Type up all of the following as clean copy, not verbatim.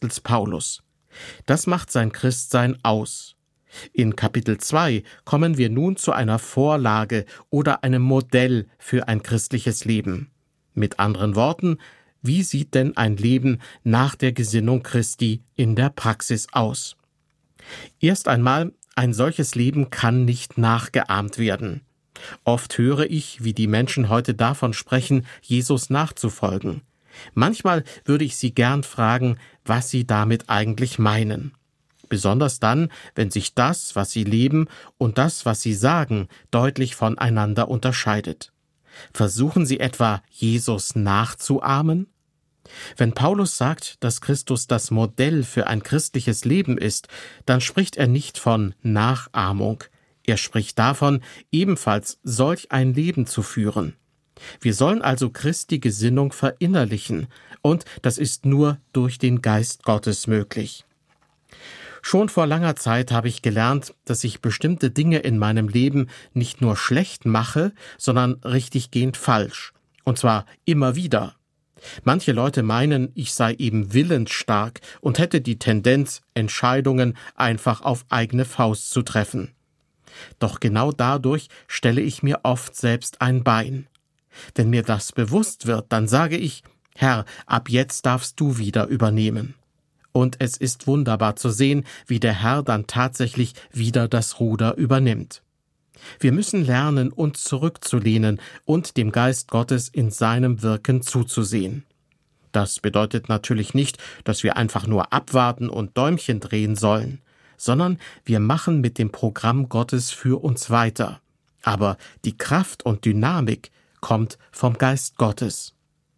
Apostels Paulus. Das macht sein Christsein aus. In Kapitel 2 kommen wir nun zu einer Vorlage oder einem Modell für ein christliches Leben. Mit anderen Worten, wie sieht denn ein Leben nach der Gesinnung Christi in der Praxis aus? Erst einmal, ein solches Leben kann nicht nachgeahmt werden. Oft höre ich, wie die Menschen heute davon sprechen, Jesus nachzufolgen. Manchmal würde ich sie gern fragen, was sie damit eigentlich meinen. Besonders dann, wenn sich das, was sie leben, und das, was sie sagen, deutlich voneinander unterscheidet. Versuchen sie etwa, Jesus nachzuahmen? Wenn Paulus sagt, dass Christus das Modell für ein christliches Leben ist, dann spricht er nicht von Nachahmung. Er spricht davon, ebenfalls solch ein Leben zu führen. Wir sollen also Christi Gesinnung verinnerlichen, und das ist nur durch den Geist Gottes möglich. Schon vor langer Zeit habe ich gelernt, dass ich bestimmte Dinge in meinem Leben nicht nur schlecht mache, sondern richtiggehend falsch. Und zwar immer wieder. Manche Leute meinen, ich sei eben willensstark und hätte die Tendenz, Entscheidungen einfach auf eigene Faust zu treffen. Doch genau dadurch stelle ich mir oft selbst ein Bein. Wenn mir das bewusst wird, dann sage ich, Herr, ab jetzt darfst du wieder übernehmen. Und es ist wunderbar zu sehen, wie der Herr dann tatsächlich wieder das Ruder übernimmt. Wir müssen lernen, uns zurückzulehnen und dem Geist Gottes in seinem Wirken zuzusehen. Das bedeutet natürlich nicht, dass wir einfach nur abwarten und Däumchen drehen sollen, sondern wir machen mit dem Programm Gottes für uns weiter. Aber die Kraft und Dynamik kommt vom Geist Gottes.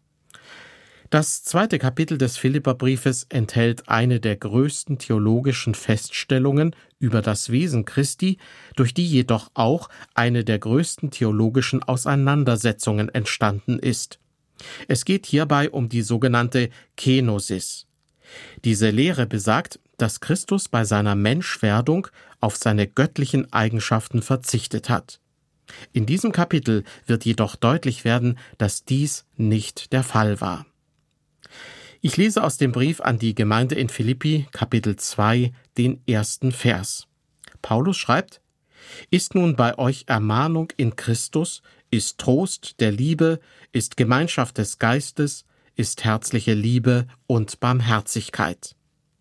Das 2. Kapitel des Philipperbriefes enthält eine der größten theologischen Feststellungen über das Wesen Christi, durch die jedoch auch eine der größten theologischen Auseinandersetzungen entstanden ist. Es geht hierbei um die sogenannte Kenosis. Diese Lehre besagt, dass Christus bei seiner Menschwerdung auf seine göttlichen Eigenschaften verzichtet hat. In diesem Kapitel wird jedoch deutlich werden, dass dies nicht der Fall war. Ich lese aus dem Brief an die Gemeinde in Philippi, Kapitel 2, den 1. Vers. Paulus schreibt: Ist nun bei euch Ermahnung in Christus, ist Trost der Liebe, ist Gemeinschaft des Geistes, ist herzliche Liebe und Barmherzigkeit.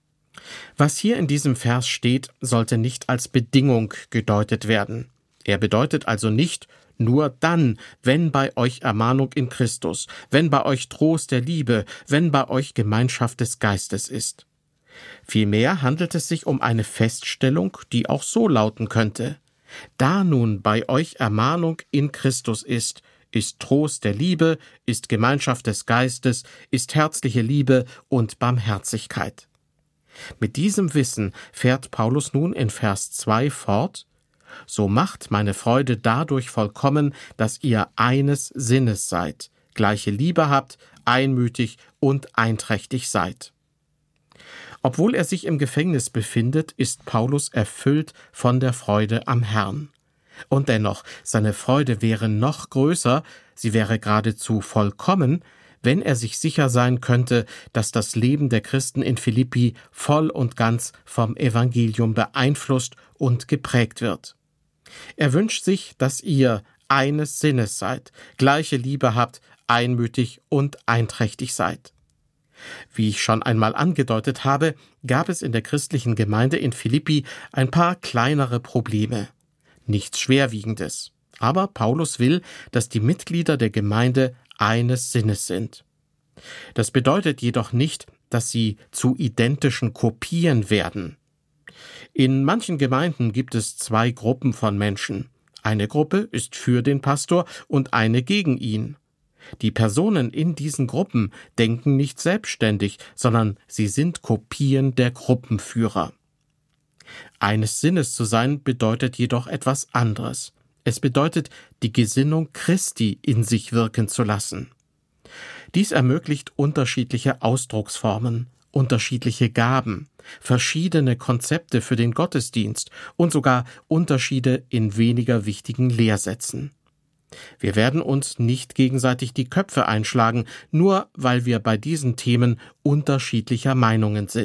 Was hier in diesem Vers steht, sollte nicht als Bedingung gedeutet werden. Er bedeutet also nicht, nur dann, wenn bei euch Ermahnung in Christus, wenn bei euch Trost der Liebe, wenn bei euch Gemeinschaft des Geistes ist. Vielmehr handelt es sich um eine Feststellung, die auch so lauten könnte: Da nun bei euch Ermahnung in Christus ist Trost der Liebe, ist Gemeinschaft des Geistes, ist herzliche Liebe und Barmherzigkeit. Mit diesem Wissen fährt Paulus nun in Vers 2 fort: So macht meine Freude dadurch vollkommen, dass ihr eines Sinnes seid, gleiche Liebe habt, einmütig und einträchtig seid. Obwohl er sich im Gefängnis befindet, ist Paulus erfüllt von der Freude am Herrn. Und dennoch, seine Freude wäre noch größer, sie wäre geradezu vollkommen, wenn er sich sicher sein könnte, dass das Leben der Christen in Philippi voll und ganz vom Evangelium beeinflusst und geprägt wird. Er wünscht sich, dass ihr eines Sinnes seid, gleiche Liebe habt, einmütig und einträchtig seid. Wie ich schon einmal angedeutet habe, gab es in der christlichen Gemeinde in Philippi ein paar kleinere Probleme. Nichts Schwerwiegendes. Aber Paulus will, dass die Mitglieder der Gemeinde eines Sinnes sind. Das bedeutet jedoch nicht, dass sie zu identischen Kopien werden. In manchen Gemeinden gibt es 2 Gruppen von Menschen. Eine Gruppe ist für den Pastor und eine gegen ihn. Die Personen in diesen Gruppen denken nicht selbstständig, sondern sie sind Kopien der Gruppenführer. Eines Sinnes zu sein bedeutet jedoch etwas anderes. Es bedeutet, die Gesinnung Christi in sich wirken zu lassen. Dies ermöglicht unterschiedliche Ausdrucksformen, unterschiedliche Gaben, verschiedene Konzepte für den Gottesdienst und sogar Unterschiede in weniger wichtigen Lehrsätzen. Wir werden uns nicht gegenseitig die Köpfe einschlagen, nur weil wir bei diesen Themen unterschiedlicher Meinungen sind.